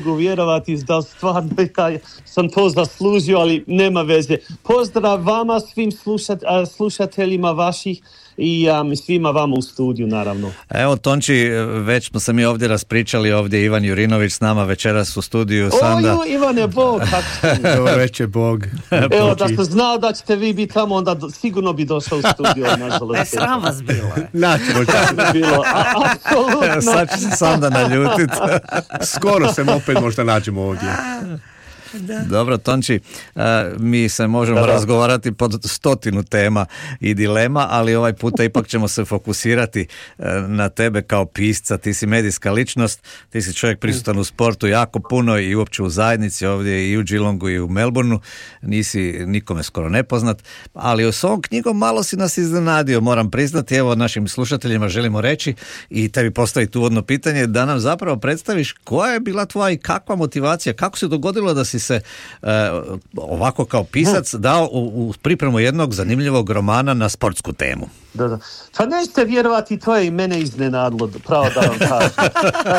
mogu vjerovati da stvarno ja sam to zaslužio, ali nema veze. Pozdrav vama, svim slušateljima vaših i svima vama u studiju, naravno. Evo, Tonči, već smo se mi ovdje raspričali, ovdje je Ivan Jurinović s nama večeras u studiju. Sanda. Ivane, Bog, kako ste? Dobro večer, Bog. Evo, da sam znao da ćete vi biti tamo, onda sigurno bi došao u studiju, nažalost. Sram vas bilo. Naćemo čas. Bilo, apsolutno. Sad će se Sanda naljutiti. Skoro se opet možda nađemo ovdje. Da. Dobro, Tonči, mi se možemo razgovarati pod 100 tema i dilema, ali ovaj puta ipak ćemo se fokusirati na tebe kao pisca. Ti si medijska ličnost, ti si čovjek prisutan u sportu jako puno i uopće u zajednici ovdje i u Geelongu i u Melbourneu, nisi nikome skoro nepoznat, ali s ovom knjigom malo si nas iznenadio, moram priznati. Evo, našim slušateljima želimo reći i tebi postaviti uvodno pitanje da nam zapravo predstaviš koja je bila tvoja i kakva motivacija, kako se dogodilo da si se ovako kao pisac dao u pripremu jednog zanimljivog romana na sportsku temu. Da. Pa nećete vjerovati, to je i mene iznenadilo, pravo da vam kažem.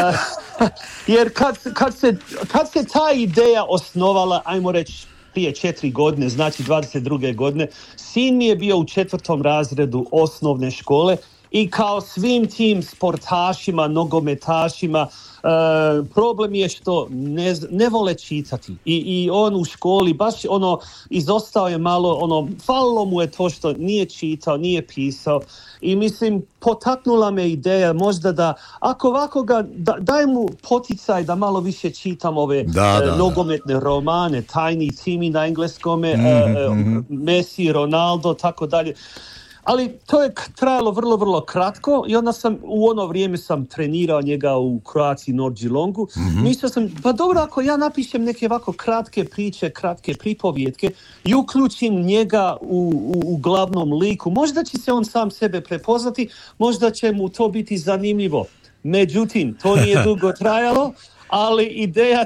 Jer kad se ta ideja osnovala, ajmo reći, prije 4 godine, znači 22. godine, sin mi je bio u 4. razredu osnovne škole i kao svim tim sportašima, nogometašima, problem je što ne vole čitati i on u školi baš izostao je malo, falilo mu je to što nije čitao, nije pisao i mislim potaknula me ideja možda da ako ovako daj mu poticaj da malo više čitam ove nogometne romane, Tajni timi na engleskome, Messi, Ronaldo, tako dalje. Ali to je trajalo vrlo, vrlo kratko i onda u ono vrijeme sam trenirao njega u Croatia North Geelongu. Mislio sam, pa dobro, ako ja napišem neke ovako kratke priče, kratke pripovjetke i uključim njega u glavnom liku, možda će se on sam sebe prepoznati, možda će mu to biti zanimljivo. Međutim, to nije dugo trajalo, ali ideja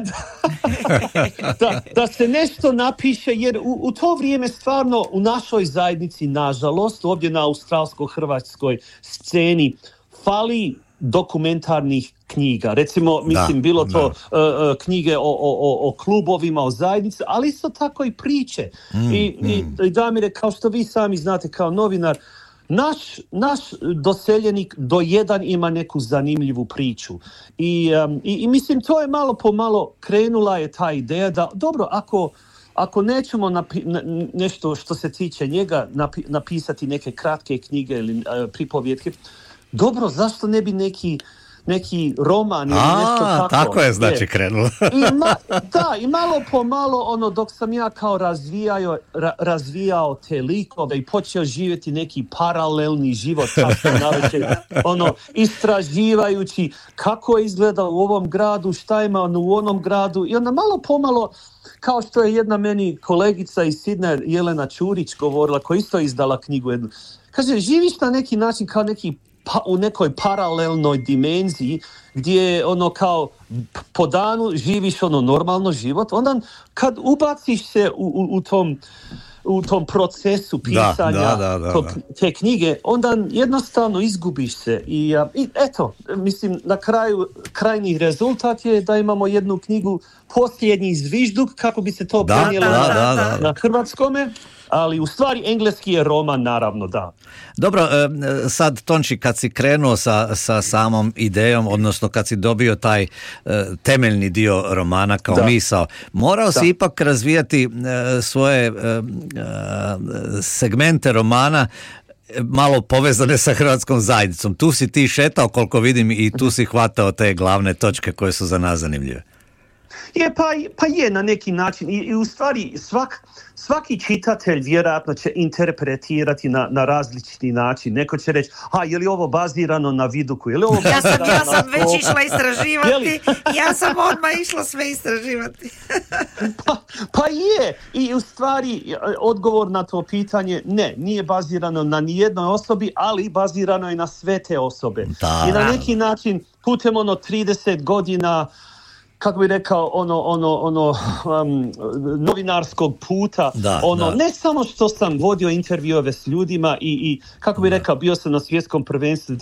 da se nešto napiše, jer u to vrijeme stvarno u našoj zajednici, nažalost, ovdje na australsko-hrvatskoj sceni fali dokumentarnih knjiga. Recimo, bilo to knjige o klubovima, o zajednici, ali isto tako i priče. I Damire, kao što vi sami znate kao novinar, naš doseljenik do jedan ima neku zanimljivu priču i mislim to je malo po malo krenula je ta ideja da dobro, ako nećemo nešto što se tiče njega napisati neke kratke knjige ili pripovjetke, dobro, zašto ne bi neki roman ili nešto tako. Tako je znači krenulo. I malo po malo, dok sam ja kao razvijao te likove i počeo živjeti neki paralelni život, istraživajući kako je izgledao u ovom gradu, šta ima u onom gradu i onda malo po malo, kao što je jedna meni kolegica iz Sidneja, Jelena Čurić, govorila, koja isto izdala knjigu jednu. Kaže, živiš na neki način kao u nekoj paralelnoj dimenziji gdje kao po danu živiš normalno život, onda kad ubaciš se u tom procesu pisanja te knjige, onda jednostavno izgubiš se i eto, mislim, na kraju krajnji rezultat je da imamo jednu knjigu Posljednji zvižduk, kako bi se to prenijelo na hrvatskome. Ali u stvari engleski je roman, naravno, da. Dobro, sad Tonči, kad si krenuo sa samom idejom, odnosno kad si dobio taj temeljni dio romana kao misao, morao si ipak razvijati svoje segmente romana malo povezane sa hrvatskom zajednicom. Tu si ti šetao, koliko vidim, i tu si hvatao te glavne točke koje su za nas zanimljive. Pa je na neki način i u stvari svaki čitatelj vjerojatno će interpretirati na različiti način. Neko će reći, je li ovo bazirano na Viduku? Je li ovo ja sam već išla istraživati. Ja sam odmah išla sve istraživati. pa je. I u stvari odgovor na to pitanje, nije bazirano na nijednoj osobi, ali bazirano je na sve te osobe. I na neki način putem 30 godina kako bi rekao, novinarskog puta, ne samo što sam vodio intervjuove s ljudima i kako bi rekao, bio sam na svjetskom prvenstvu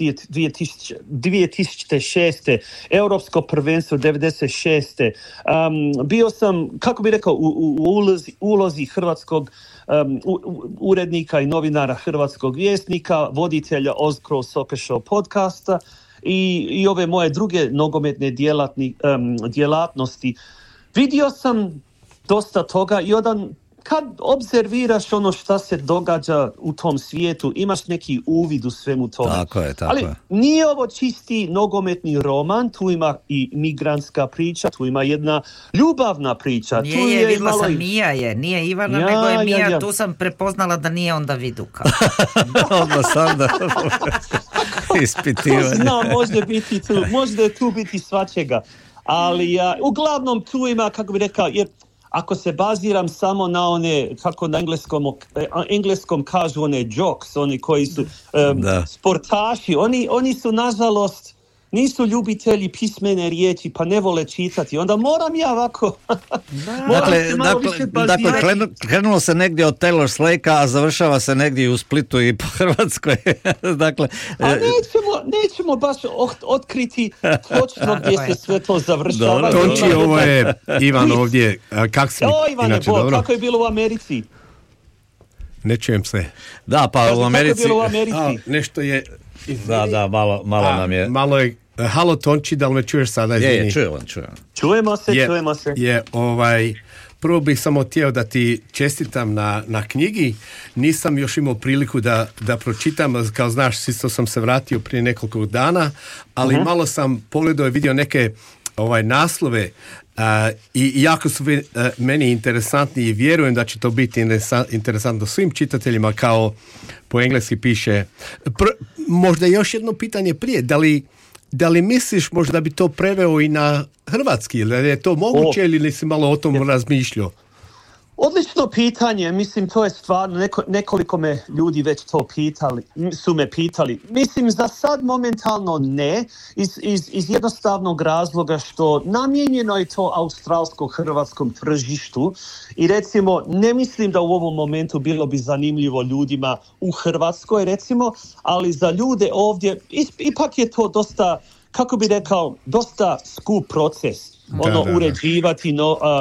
2006. Europsko prvenstvo 96. Bio sam, kako bi rekao, u ulozi hrvatskog urednika i novinara Hrvatskog vjesnika, voditelja Ozcrow Soccer Show podcasta, i ove moje druge nogometne djelatnosti. Vidio sam dosta toga i kad obzerviraš ono šta se događa u tom svijetu, imaš neki uvid u svemu tome. Tako je. Ali nije ovo čisti nogometni roman, tu ima i migrantska priča, tu ima jedna ljubavna priča. Nije, vidjela sam Mija je, nije Ivana, nego je Mija, ja. Tu sam prepoznala da nije onda Viduka. Odmah sam da ispitivanje. Znam, može tu biti svačega. Ali uglavnom tu ima, kako bi rekao, jer ako se baziram samo na one, kako na engleskom kažu, one jocks, oni koji su sportaši, oni su nažalost nisu ljubitelji pismene riječi, pa ne vole čitati. Onda moram ja ovako... Dakle, krenulo se negdje od Taylor Slake-a, a završava se negdje u Splitu i po Hrvatskoj. Dakle, nećemo baš otkriti točno gdje se sve to završava. Tonči, ovo je Ivan ovdje. Kak si? Ivane, kako je bilo u Americi? Ne čujem se. Da, pa u Americi... Kako je bilo u Americi? Nešto je... Da, malo nam je... Malo je... Halo Tonči, da li me čuješ sada? Je, čujemo se. Prvo bih samo htio da ti čestitam na knjigi. Nisam još imao priliku da pročitam, kao znaš, isto sam se vratio prije nekoliko dana, ali malo sam pogledao i vidio neke naslove i jako su meni interesantni i vjerujem da će to biti interesantno svim čitateljima, kao po engleski piše. Možda još jedno pitanje prije, da li misliš možda da bi to preveo i na hrvatski, ili je to moguće ili si malo o tom razmišljao? Odlično pitanje, mislim to je stvarno, nekoliko me ljudi već to su me pitali. Mislim za sad momentalno ne, iz jednostavnog razloga što namijenjeno je to australsko-hrvatskom tržištu i recimo ne mislim da u ovom momentu bilo bi zanimljivo ljudima u Hrvatskoj recimo, ali za ljude ovdje ipak je to dosta, kako bi rekao, dosta skup proces. Uređivati,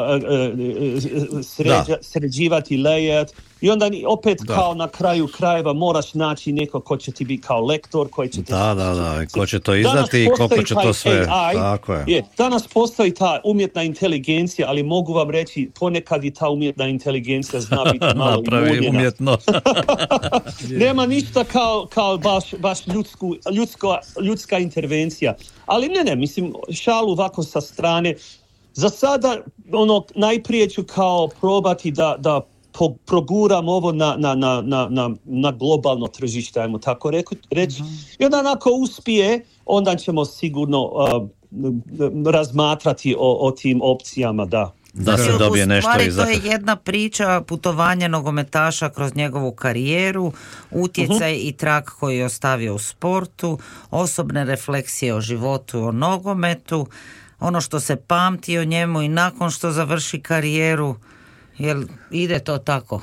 sređivati layout i onda opet kao na kraju krajeva moraš naći neko ko će ti biti kao lektor, koji će ti... ko će to izdati i koliko će to sve... Tako je. Danas postoji ta umjetna inteligencija, ali mogu vam reći, ponekad i ta umjetna inteligencija zna biti malo napravi umjetno. Nema ništa kao baš ljudska intervencija. Ali ne, mislim, šalu ovako sa strane. Za sada, najprije ću kao probati da proguram ovo na globalno tržište, ajmo tako reći. I onda ako uspije, onda ćemo sigurno razmatrati o tim opcijama, da se dobije nešto iza. To je jedna priča putovanja nogometaša kroz njegovu karijeru, utjecaj i trag koji je ostavio u sportu, osobne refleksije o životu, o nogometu, ono što se pamti o njemu i nakon što završi karijeru. Jel ide to tako?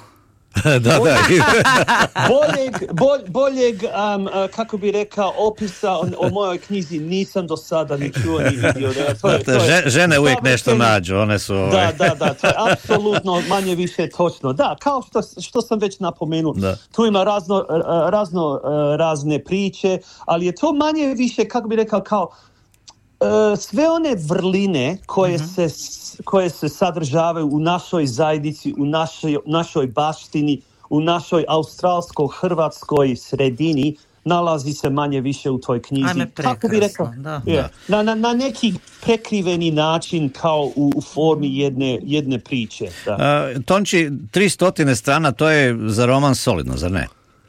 boljeg kako bi rekao, opisa o mojoj knjizi nisam do sada ni čuo ni vidio. Žene uvijek nešto nađu, one su... Da, to je apsolutno manje više točno. Da, kao što sam već napomenuo, tu ima razne priče, ali je to manje više, kako bi rekao, kao sve one vrline koje se sadržavaju u našoj zajednici, u našoj baštini, u našoj australsko-hrvatskoj sredini, nalazi se manje više u toj knjizi. Kako bi rekao? Na neki prekriveni način kao u formi jedne priče. Tonči, 300 strana, to je za roman solidno, zar ne?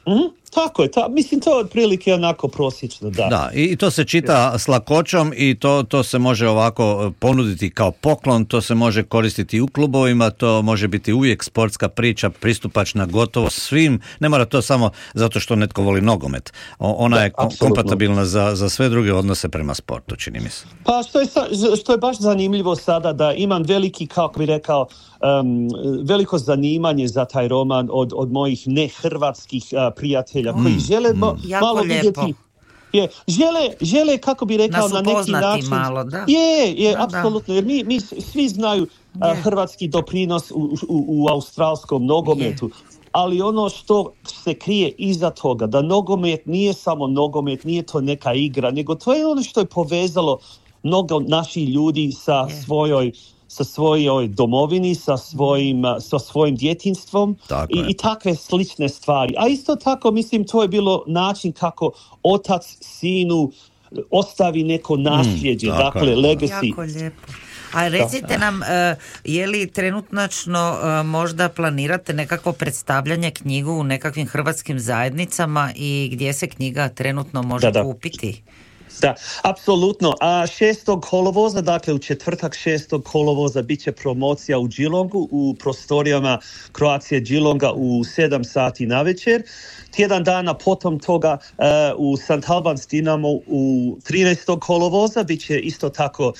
Tako je, mislim to je otprilike onako prosječno, da. Da, i to se čita s lakoćom i to se može ovako ponuditi kao poklon, to se može koristiti u klubovima, to može biti uvijek sportska priča, pristupačna gotovo svim, ne mora to samo zato što netko voli nogomet. Ona je kompatibilna za sve druge odnose prema sportu, čini mi se. Pa što je baš zanimljivo sada, da imam veliki, kako bi rekao, veliko zanimanje za taj roman od mojih nehrvatskih prijatelja koji žele malo vidjeti. Žele, kako bi rekao, na neki način. Malo, da. Apsolutno, jer mi svi znaju hrvatski doprinos u australskom nogometu. Ali ono što se krije iza toga, da nogomet nije samo nogomet, nije to neka igra, nego to je ono što je povezalo mnogo naših ljudi sa svojoj domovini, sa svojim djetinjstvom i takve slične stvari. A isto tako, mislim, to je bilo način kako otac sinu ostavi neko nasljeđe, dakle, legacy. Jako lijepo. A recite nam, je li trenutnačno možda planirate nekako predstavljanje knjigu u nekakvim hrvatskim zajednicama i gdje se knjiga trenutno može kupiti? Da, apsolutno. A 6. kolovoza, dakle u četvrtak 6. kolovoza bit će promocija u Geelongu, u prostorijama Croatia Geelonga u 7 sati navečer. Tjedan dana potom toga u St. Albans Dinamo u 13. kolovoza bit će isto tako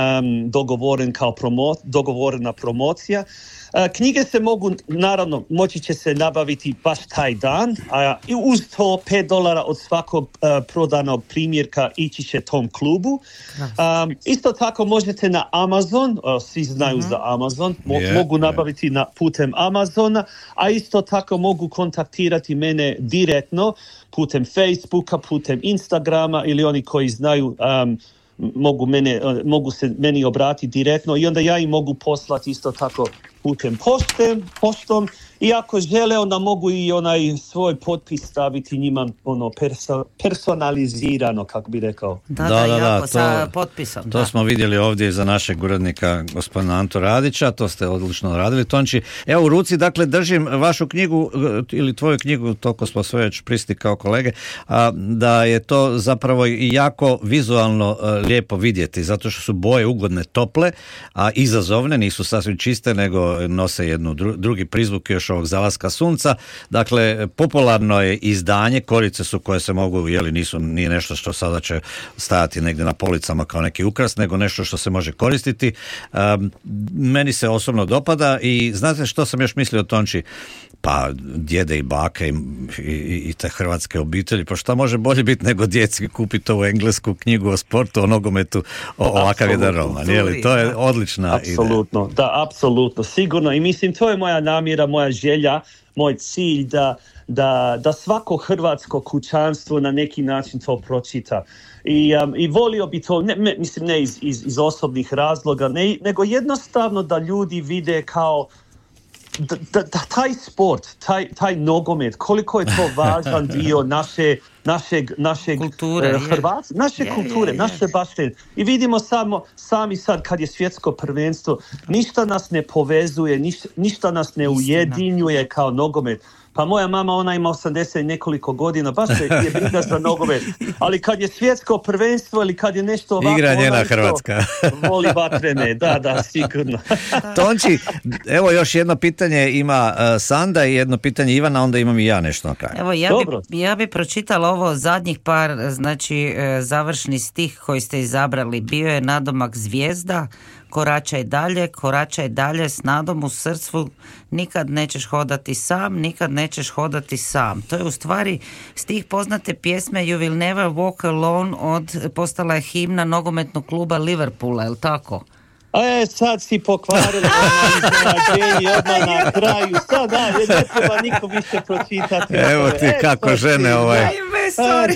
dogovorena promocija. Knjige se mogu, naravno, moći će se nabaviti baš taj dan, a uz to $5 od svakog prodanog primjerka ići će tom klubu. Isto tako možete na Amazon, svi znaju za Amazon, mogu nabaviti putem Amazona, a isto tako mogu kontaktirati mene direktno putem Facebooka, putem Instagrama ili oni koji znaju mogu se meni obratiti direktno i onda ja im mogu poslati isto tako putem poštom i ako žele onda mogu i onaj svoj potpis staviti njima personalizirano, kako bi rekao. Da, sa potpisom. To smo vidjeli ovdje za našeg urednika gospodina Anto Radića, to ste odlično radili, Tonči. Evo u ruci, dakle, držim vašu knjigu ili tvoju knjigu, toliko smo sve već pristigli kao kolege, da je to zapravo i jako vizualno lijepo vidjeti, zato što su boje ugodne, tople, a izazovne, nisu sasvim čiste, nego nose jednu drugi prizvuk još ovog zalaska sunca. Dakle, popularno je izdanje, korice su koje se mogu, nije nešto što sada će stajati negdje na policama kao neki ukras, nego nešto što se može koristiti. Meni se osobno dopada i znate što sam još mislio, Tonči? Pa djede i bake i te hrvatske obitelji, pa šta može bolje biti nego djeci kupiti ovu englesku knjigu o sportu, o nogometu, ovakav jedan roman, to je odlična apsolutno, ideja. Da, apsolutno, sigurno, i mislim to je moja namjera, moja želja, moj cilj da svako hrvatsko kućanstvo na neki način to pročita. I volio bi to, ne iz osobnih razloga, nego jednostavno da ljudi vide kao da taj sport, taj nogomet, koliko je to važan dio naše kulture, naše baštine. I vidimo sami sad kad je svjetsko prvenstvo, ništa nas ne povezuje, ništa nas ne ujedinjuje kao nogomet. Pa moja mama, ona ima 80 nekoliko godina, baš je briga za nogomet. Ali kad je svjetsko prvenstvo ili kad je nešto ovako... Igra njena Hrvatska. Voli vatrene, da, sigurno. Tonči, evo još jedno pitanje ima Sanda i jedno pitanje Ivana, onda imam i ja nešto na kraju. Evo, ja bi pročitala ovo zadnjih par, znači završni stih koji ste izabrali. Bio je nadomak zvijezda, koračaj dalje s nadom u srcu, nikad nećeš hodati sam. To je u stvari stih poznate pjesme You Will Never Walk Alone postala je himna nogometnog kluba Liverpoola, je li tako? Sad si pokvarila iznenađenje odmah na kraju. Sad, ne treba niko više pročitati. Evo ti kako žene sorry.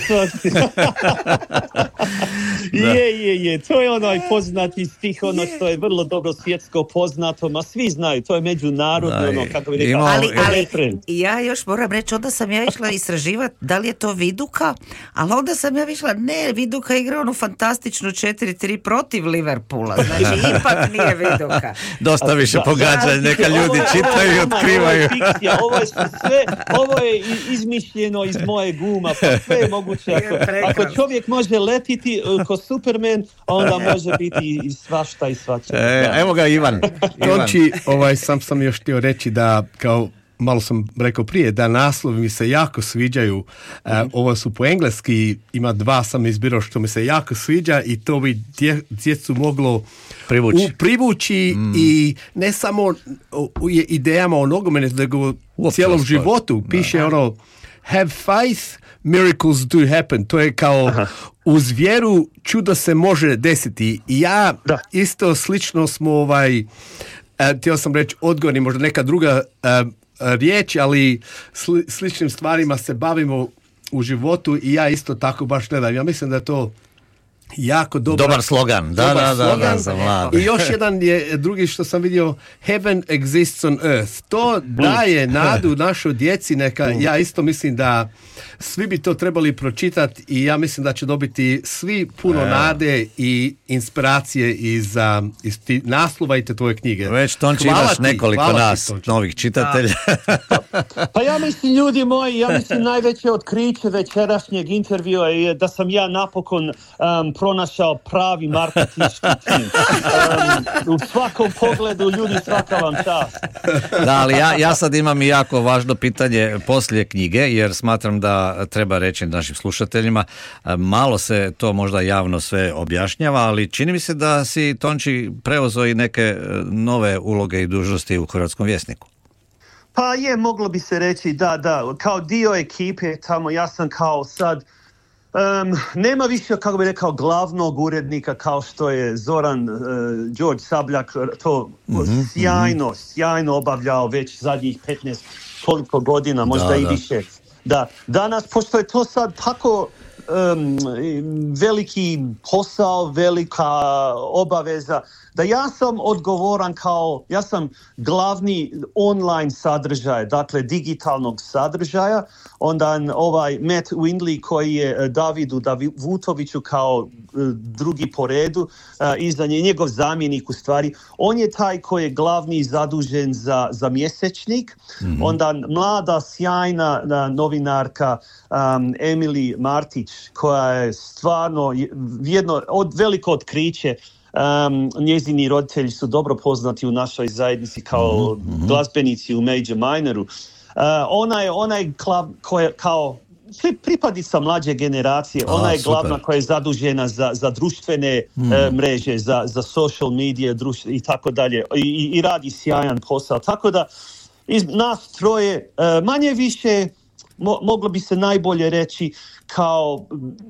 Je. To je onaj poznati stih, ono što je vrlo dobro svjetsko poznato, ma svi znaju, to je međunarodno, ono, kako bi rekao. Ali ja još moram reći, onda sam ja išla istraživati da li je to Viduka, ali onda sam ja išla, ne, Viduka igra onu fantastičnu 4-3 protiv Liverpoola, znači ipak nije Viduka. Dosta više pogađanja, neka ljudi čitaju i otkrivaju. Ovo je izmišljeno iz moje guma, pa sve je moguće. Ako čovjek može letiti ko Superman, onda može biti i svašta i svača. Evo ga Ivan. Tonči, sam još htio reći da, kao malo sam rekao prije, da naslovi mi se jako sviđaju. Ovo su po engleski, ima 2 sam izbirao što mi se jako sviđa i to bi djecu moglo privući i ne samo u idejama o nogometu, nego u cijelom životu. Piše ono, have faith, miracles do happen. To je kao uz vjeru čudo se može desiti. I ja isto slično smo htio sam reći odgovorni, možda neka druga riječ, ali sličnim stvarima se bavimo u životu i ja isto tako baš gledam. Ja mislim da je to jako dobar slogan. Da, za mlade. I još jedan je drugi što sam vidio, Heaven exists on earth. To daje nadu našoj djeci, neka, ja isto mislim da svi bi to trebali pročitati i ja mislim da će dobiti svi puno nade i inspiracije iz naslova i te tvoje knjige. Već Tonči imaš nekoliko nas novih čitatelja. Pa ja mislim, ljudi moji, najveće otkriće večerašnjeg intervjua je da sam ja napokon pronašao pravi marketinški tim. U svakom pogledu, ljudi, svaka vam čast. Da, ali ja sad imam i jako važno pitanje poslije knjige, jer smatram da treba reći našim slušateljima, malo se to možda javno sve objašnjava, ali čini mi se da si, Tonči, preuzeo i neke nove uloge i dužnosti u Hrvatskom vjesniku. Pa je, moglo bi se reći, da, kao dio ekipe tamo, ja sam kao sad, nema više, kako bi rekao, glavnog urednika kao što je Zoran Đorđe Sabljak to sjajno obavljao već zadnjih 15 koliko godina, možda i više. Da, danas, pošto je to sad tako veliki posao, velika obaveza, da ja sam odgovoran ja sam glavni online sadržaj, dakle digitalnog sadržaja, onda Matt Windley koji je Davidu Vutoviću kao drugi po redu, iza njegov zamjenik u stvari, on je taj koji je glavni zadužen za mjesečnik, onda mlada sjajna novinarka Emily Martić koja je stvarno jedno veliko otkriće. Njezini roditelji su dobro poznati u našoj zajednici kao glazbenici u Major Minoru. Ona je kao pripadnica mlađe generacije, ona je glavna koja je zadužena za društvene mreže, za social medije i tako dalje i radi sjajan posao. Tako da iz nas troje manje više moglo bi se najbolje reći kao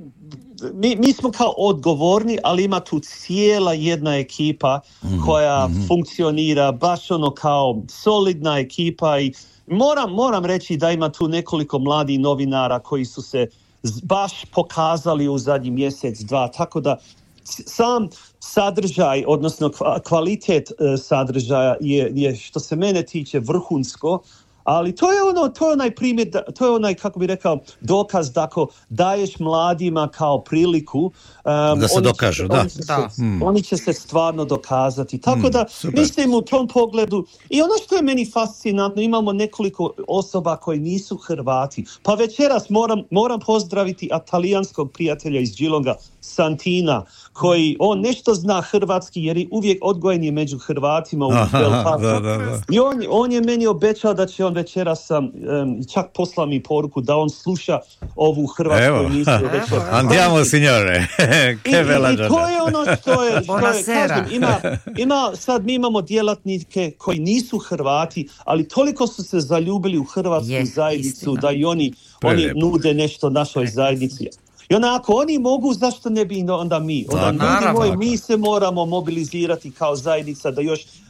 mi smo kao odgovorni, ali ima tu cijela jedna ekipa koja funkcionira baš ono kao solidna ekipa i moram reći da ima tu nekoliko mladih novinara koji su se baš pokazali u zadnji mjesec, dva, tako da sam sadržaj, odnosno kvalitet sadržaja je što se mene tiče vrhunsko, ali to je onaj primjer, to je onaj, kako bi rekao, dokaz da ako daješ mladima kao priliku, da se dokažu, oni će se stvarno dokazati. Tako da mislim u tom pogledu, i ono što je meni fascinantno, imamo nekoliko osoba koji nisu Hrvati. Pa večeras moram pozdraviti talijanskog prijatelja iz Geelonga, Santina, koji on nešto zna hrvatski jer je uvijek odgojen je među Hrvatima u Belfastu. I on je meni obećao da će on večeras čak poslao mi poruku da on sluša ovu hrvatsku emisiju. Andiamo signore. I to je ono što je kažem, sad mi imamo djelatnike koji nisu Hrvati, ali toliko su se zaljubili u hrvatsku zajednicu da i oni nude nešto našoj zajednici. I onako, oni mogu, zašto ne bi onda mi? Mi se moramo mobilizirati kao zajednica da još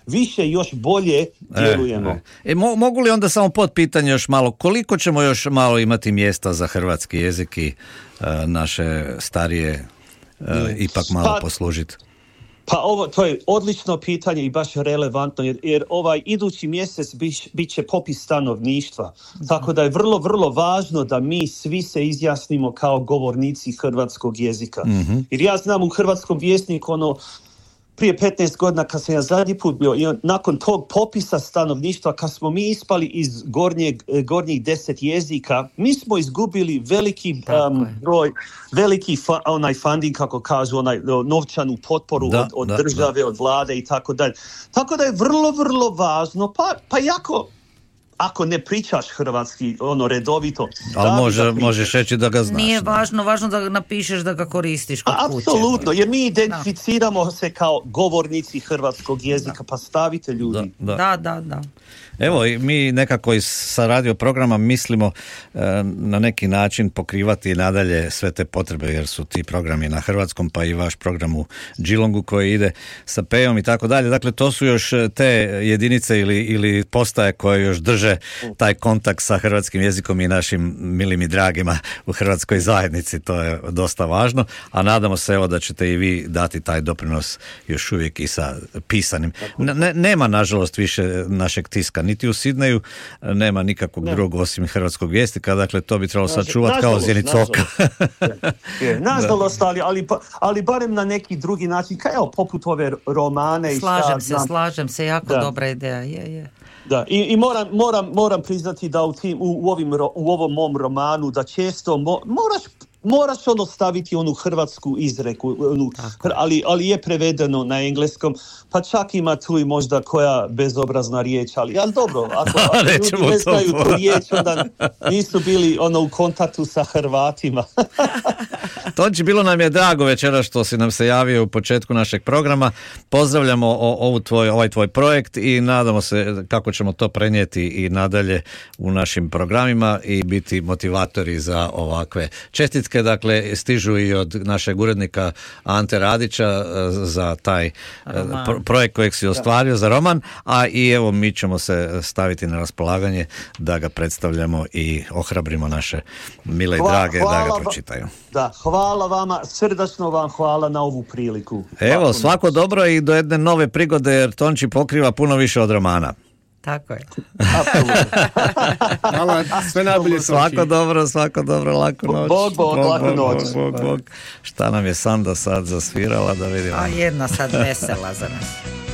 više i još bolje djelujemo. Mogu li onda samo pod pitanje još malo, koliko ćemo još malo imati mjesta za hrvatski jezik i naše starije ipak malo poslužiti? Pa to je odlično pitanje i baš relevantno, jer ovaj idući mjesec bit će popis stanovništva. Tako da je vrlo, vrlo važno da mi svi se izjasnimo kao govornici hrvatskog jezika. Jer ja znam u Hrvatskom vjesniku prije 15 godina kad sam ja zadnji put bio i nakon tog popisa stanovništva kad smo mi ispali iz gornjih 10 jezika, mi smo izgubili veliki broj, veliki funding, kako kažu, novčanu potporu od države, od vlade i tako dalje. Tako da je vrlo, vrlo važno, pa ako ne pričaš hrvatski redovito. Ali možeš reći da ga znaš. Nije važno da ga napišeš, da ga koristiš kod kuće. Apsolutno, jer mi identificiramo se kao govornici hrvatskog jezika, pa stavite ljudi. Da. Evo, mi nekako sa radio programa mislimo na neki način pokrivati nadalje sve te potrebe, jer su ti programi na hrvatskom, pa i vaš program u Geelongu koji ide sa Pejom i tako dalje. Dakle, to su još te jedinice ili postaje koje još drže taj kontakt sa hrvatskim jezikom i našim milim i dragima u hrvatskoj zajednici. To je dosta važno, a nadamo se da ćete i vi dati taj doprinos još uvijek i sa pisanim. Nema, nažalost, više našeg tiska. Niti u Sidneju nema nikakvog drugog osim hrvatskog vjesnika, dakle to bi trebalo sačuvati kao zjenicu oka. Nažalost, ali barem na neki drugi način, kao poput ove romane. Slažem se, jako dobra ideja, je. Da, i moram priznati da u ovom mom romanu da često moraš staviti onu hrvatsku izreku, ali je prevedeno na engleskom, pa čak ima tu i možda koja bezobrazna riječ, ali dobro, ako ljudi ne znaju tu riječ, onda nisu bili u kontaktu sa Hrvatima. Tonči, bilo nam je drago večera što si nam se javio u početku našeg programa. Pozdravljamo ovaj tvoj projekt i nadamo se kako ćemo to prenijeti i nadalje u našim programima i biti motivatori za ovakve čestitke. Dakle, stižu i od našeg urednika Ante Radića za taj projekt kojeg si ostvario, za roman, a i evo mi ćemo se staviti na raspolaganje da ga predstavljamo i ohrabrimo naše mile i drage da ga pročitaju. Da, hvala vama, srdačno vam hvala na ovu priliku. Evo, svako dobro i do jedne nove prigode, jer Tonči pokriva puno više od romana. Tako je. Hvala, sve najbolje. Svako dobro, laku noć. Bog, laku noć. Bog. Šta nam je Sanda sad zasvirala, da vidimo. A jedna sad vesela za nas.